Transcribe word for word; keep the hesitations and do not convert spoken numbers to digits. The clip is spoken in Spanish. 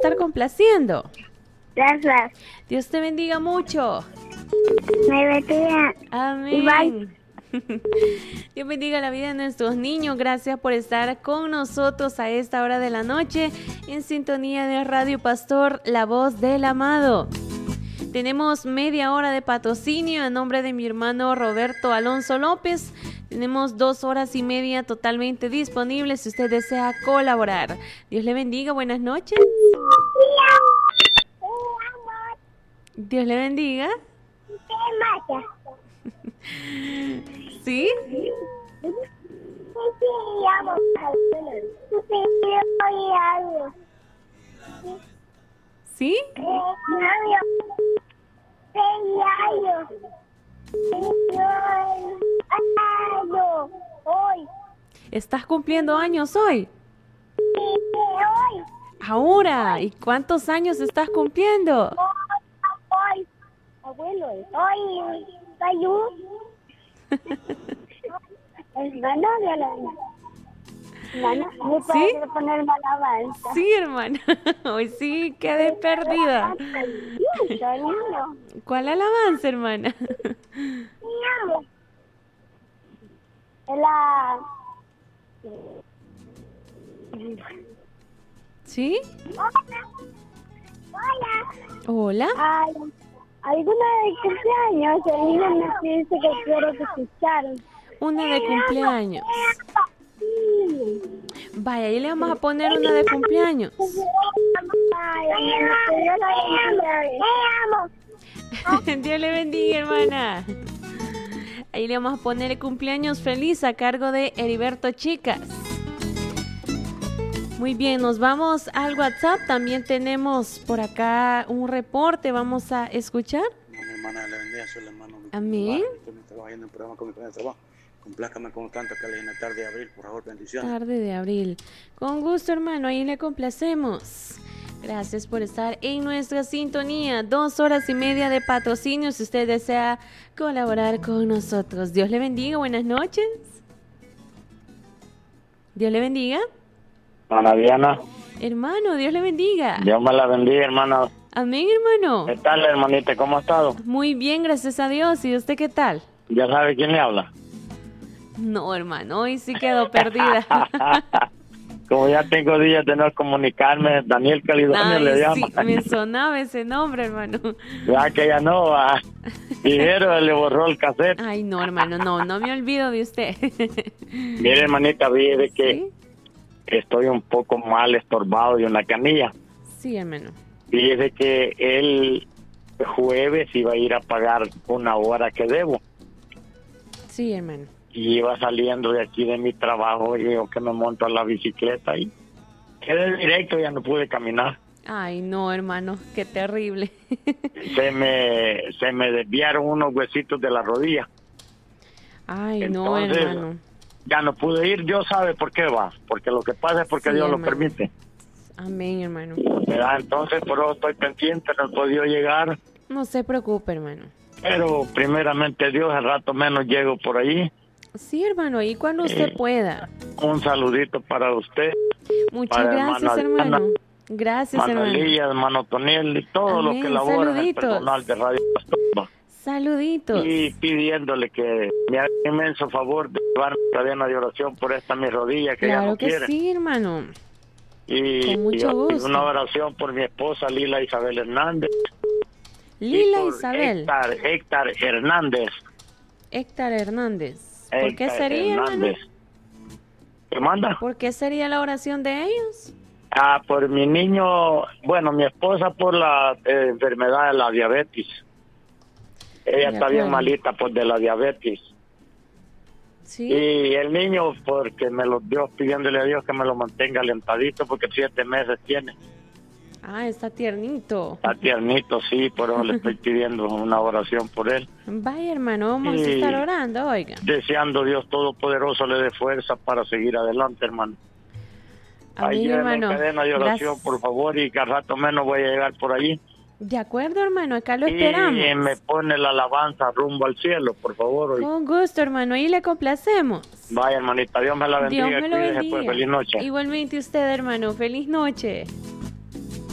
estar complaciendo. Gracias. Dios te bendiga mucho. Me bendiga. Amén. Igual. Dios bendiga la vida de nuestros niños. Gracias por estar con nosotros a esta hora de la noche en sintonía de Radio Pastor, la voz del amado. Tenemos media hora de patrocinio a nombre de mi hermano Roberto Alonso López. Tenemos dos horas y media totalmente disponibles si usted desea colaborar. Dios le bendiga, buenas noches. Dios le bendiga. ¿Sí? ¿Sí? ¿Estás cumpliendo años hoy? Ahora, ¿y cuántos años estás cumpliendo? Hoy, abuelo, hoy, hermano de la hermana, ¿me puedes ¿Sí? poner una alabanza? Sí, hermana. Hoy sí quedé perdida. ¿Cuál alabanza, hermana? La... ¿Sí? Hola. Hola. Hola. Ay, ¿alguna de cumpleaños? El niño me dice que quiere que escucharan. Una de cumpleaños. Sí. Vaya, ahí le vamos a poner una de cumpleaños. Ay, hermano, que Dios la bendiga. Dios le bendiga, hermana. Ahí le vamos a poner el cumpleaños feliz a cargo de Heriberto Chicas. Muy bien, nos vamos al WhatsApp. También tenemos por acá un reporte. Vamos a escuchar. Mi hermana le bendiga, soy el hermano. Amén. Estoy trabajando en un programa con mi compañero de trabajo. Complácame con tanto que le en la tarde de abril, por favor, bendiciones. Tarde de abril. Con gusto, hermano, ahí le complacemos. Gracias por estar en nuestra sintonía. Dos horas y media de patrocinio si usted desea colaborar con nosotros. Dios le bendiga, buenas noches. Dios le bendiga. Hermana Diana. Hermano, Dios le bendiga. Dios me la bendiga, hermana. Amén, hermano. ¿Qué tal, hermanita? ¿Cómo ha estado? Muy bien, gracias a Dios. ¿Y usted qué tal? ¿Ya sabe quién le habla? No, hermano, hoy sí quedó perdida. Como ya tengo días de no comunicarme, Daniel Calidonio Ay, le sí, llama. me sonaba ese nombre, hermano. Ya que ya no va. Dijeron, le borró el cassette. Ay, no, hermano, no, no me olvido de usted. Mire, hermanita, vi de que ¿Sí? estoy un poco mal estorbado de una canilla. Sí, hermano. Fíjese que el jueves iba a ir a pagar una hora que debo. Sí, hermano. Y iba saliendo de aquí de mi trabajo y yo que me monto a la bicicleta y quedé directo, ya no pude caminar. Ay, no, hermano, qué terrible. Se me, se me desviaron unos huesitos de la rodilla. Ay, Entonces, no, hermano. Ya no pude ir, Dios sabe por qué va, porque lo que pasa es porque Sí, Dios hermano. lo permite. Amén, hermano. ¿Verdad? Entonces, por eso estoy pendiente, no he podido llegar, No se preocupe, hermano. pero primeramente Dios, al rato menos llego por ahí. Sí, hermano, ahí cuando usted Eh, pueda. Un saludito para usted, Muchas para gracias, hermana hermano. Diana, Gracias, hermano hermano. Elías, hermano Toniel y todos los Amén, que laboran en el saluditos. personal de Radio Pastor. Saluditos. Y pidiéndole que me haga un inmenso favor de llevar cadena de oración por esta mi rodilla que ya Claro no que quiere. sí, hermano. Y, Con mucho y gusto. una oración por mi esposa Lila Isabel Hernández. Lila y por Isabel. Héctor, Héctor Hernández. Héctor Hernández. ¿Por qué Héctor sería, hermano? Hernández. ¿Qué manda? ¿Por qué sería la oración de ellos? Ah, por mi niño, bueno, mi esposa por la eh, enfermedad de la diabetes. Ella De está bien acuerdo. malita por de la diabetes. Sí. Y el niño, porque me lo dio pidiéndole a Dios que me lo mantenga alentadito, porque siete meses tiene. Ah, está tiernito. Está tiernito, sí, por eso le estoy pidiendo una oración por él. Vaya, hermano, vamos a Sí. estar orando, oiga. Deseando Dios Todopoderoso le dé fuerza para seguir adelante, hermano. Amén, Ahí hermano. en cadena de oración, Gracias. por favor, y que al rato menos voy a llegar por allí. De acuerdo, hermano, acá lo Y esperamos. me pone la alabanza rumbo al cielo, por favor. hoy. Con gusto, hermano, ahí le complacemos. Vaya, hermanita, Dios me la bendiga. Dios me lo Cuídese, bendiga. pues, feliz noche. Igualmente usted, hermano, feliz noche.